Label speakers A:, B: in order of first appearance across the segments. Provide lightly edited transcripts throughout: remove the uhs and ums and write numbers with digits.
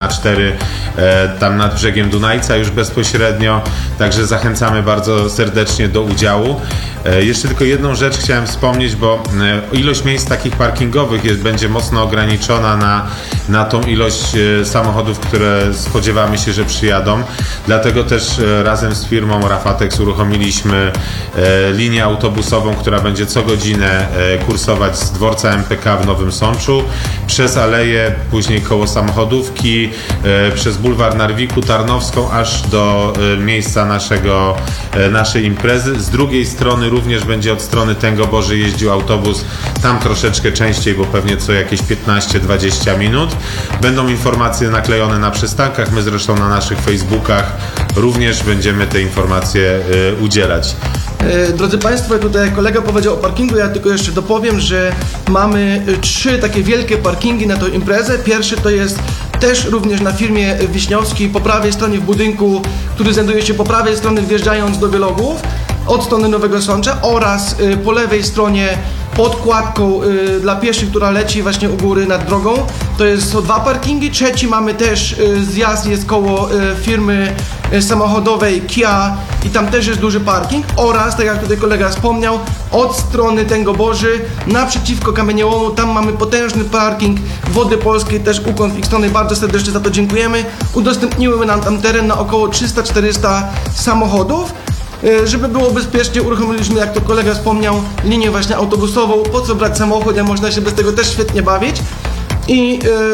A: A4 tam nad brzegiem Dunajca już bezpośrednio, także zachęcamy bardzo serdecznie do udziału. Jeszcze tylko jedną rzecz chciałem wspomnieć, bo ilość miejsc takich parkingowych będzie mocno ograniczona na tą ilość samochodów, które spodziewamy się, że przyjadą. Dlatego też razem z firmą Rafatex uruchomiliśmy linię autobusową, która będzie co godzinę kursować z dworca MPK w Nowym Sączu, przez Aleję, później koło Samochodówki, przez bulwar Narwiku, Tarnowską, aż do miejsca naszej imprezy. Z drugiej strony również będzie od strony Tęgoborzy jeździł autobus, tam troszeczkę częściej, bo pewnie co jakieś 15-20 minut. Będą informacje naklejone na przystankach, my zresztą na naszych Facebookach również będziemy te informacje udzielać.
B: Drodzy Państwo, tutaj kolega powiedział o parkingu, ja tylko jeszcze dopowiem, że mamy 3 takie wielkie parkingi na tę imprezę. Pierwszy to jest też również na firmie Wiśniowskiej, po prawej stronie w budynku, który znajduje się po prawej stronie wjeżdżając do Wielogłów, od strony Nowego Sącza, oraz po lewej stronie pod kładką dla pieszych, która leci właśnie u góry nad drogą. Są 2 parkingi. Trzeci mamy też zjazd, jest koło firmy samochodowej Kia i tam też jest duży parking, oraz, tak jak tutaj kolega wspomniał, od strony Tęgoborzy naprzeciwko Kamieniołomu, tam mamy potężny parking Wody Polskiej, też ukłon w ich stronę, bardzo serdecznie za to dziękujemy. Udostępniły nam tam teren na około 300-400 samochodów. Żeby było bezpiecznie, uruchomiliśmy, jak to kolega wspomniał, linię właśnie autobusową. Po co brać samochód, jak można się bez tego też świetnie bawić. I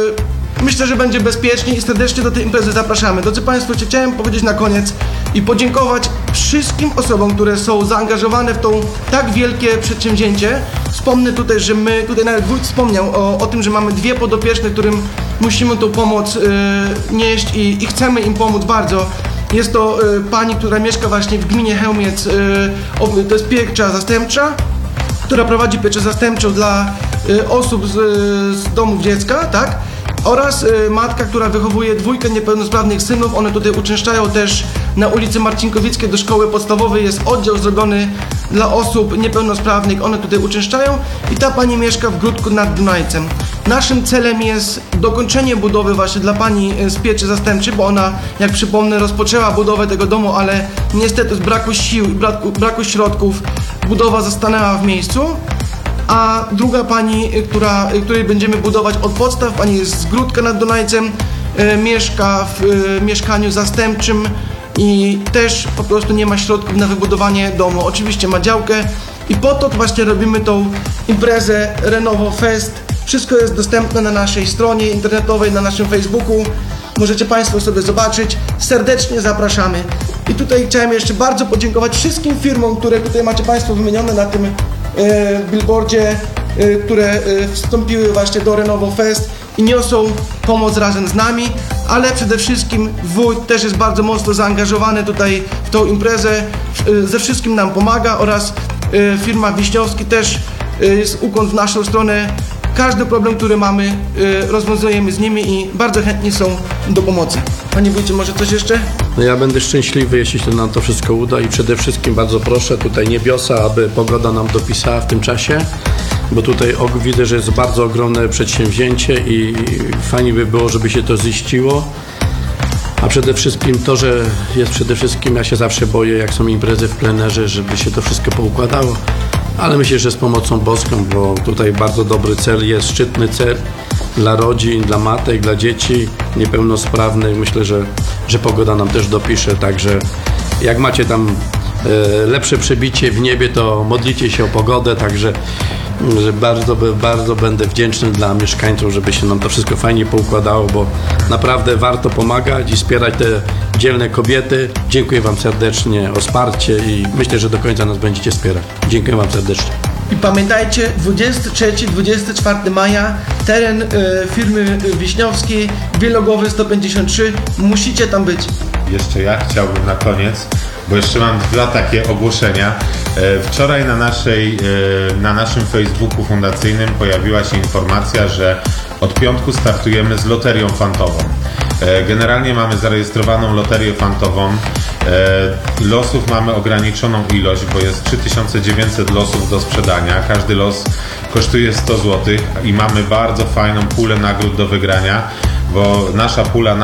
B: myślę, że będzie bezpiecznie i serdecznie do tej imprezy zapraszamy. Drodzy Państwo, chciałem powiedzieć na koniec i podziękować wszystkim osobom, które są zaangażowane w to tak wielkie przedsięwzięcie. Wspomnę tutaj, że tutaj nawet wójt wspomniał o tym, że mamy 2 podopieczne, którym musimy tą pomoc nieść i chcemy im pomóc bardzo. Jest to pani, która mieszka właśnie w gminie Chełmiec, to jest piecza zastępcza, która prowadzi pieczę zastępczą dla osób z domów dziecka, tak? Oraz matka, która wychowuje 2 niepełnosprawnych synów. One tutaj uczęszczają też na ulicy Marcinkowieckiej do szkoły podstawowej. Jest oddział zrobiony dla osób niepełnosprawnych. One tutaj uczęszczają i ta pani mieszka w Gródku nad Dunajcem. Naszym celem jest dokończenie budowy właśnie dla pani z pieczy zastępczej, bo ona, jak przypomnę, rozpoczęła budowę tego domu, ale niestety z braku sił i braku środków budowa zastanęła w miejscu. A druga pani, której będziemy budować od podstaw, pani jest z Gródka nad Dunajcem, mieszka w mieszkaniu zastępczym i też po prostu nie ma środków na wybudowanie domu. Oczywiście ma działkę i po to właśnie robimy tą imprezę Renovo Fest. Wszystko jest dostępne na naszej stronie internetowej, na naszym Facebooku. Możecie Państwo sobie zobaczyć. Serdecznie zapraszamy. I tutaj chciałem jeszcze bardzo podziękować wszystkim firmom, które tutaj macie Państwo wymienione na tym billboardzie, które wstąpiły właśnie do Renovo Fest i niosą pomoc razem z nami, ale przede wszystkim wójt też jest bardzo mocno zaangażowany tutaj w tą imprezę, ze wszystkim nam pomaga, oraz firma Wiśniowski też jest ukłon w naszą stronę. Każdy problem, który mamy, rozwiązujemy z nimi i bardzo chętni są do pomocy. Panie wójcie, może coś jeszcze?
C: No ja będę szczęśliwy, jeśli się nam to wszystko uda i przede wszystkim bardzo proszę tutaj niebiosa, aby pogoda nam dopisała w tym czasie, bo tutaj widzę, że jest bardzo ogromne przedsięwzięcie i fajnie by było, żeby się to ziściło. A przede wszystkim to, że jest ja się zawsze boję, jak są imprezy w plenerze, żeby się to wszystko poukładało. Ale myślę, że z pomocą boską, bo tutaj bardzo dobry cel jest, szczytny cel dla rodzin, dla matek, dla dzieci niepełnosprawnych. Myślę, że pogoda nam też dopisze, także jak macie tam lepsze przebicie w niebie, to modlicie się o pogodę, także że bardzo będę wdzięczny dla mieszkańców, żeby się nam to wszystko fajnie poukładało, bo naprawdę warto pomagać i wspierać te dzielne kobiety. Dziękuję Wam serdecznie o wsparcie i myślę, że do końca nas będziecie wspierać. Dziękuję Wam serdecznie.
B: I pamiętajcie, 23-24 maja, teren firmy Wiśniowskiej, Wielogłowy 153, musicie tam być.
A: Jeszcze ja chciałbym na koniec, bo jeszcze mam 2 takie ogłoszenia. Wczoraj na naszym Facebooku fundacyjnym pojawiła się informacja, że od piątku startujemy z loterią fantową. Generalnie mamy zarejestrowaną loterię fantową. Losów mamy ograniczoną ilość, bo jest 3900 losów do sprzedania. Każdy los kosztuje 100 zł i mamy bardzo fajną pulę nagród do wygrania, bo nasza pula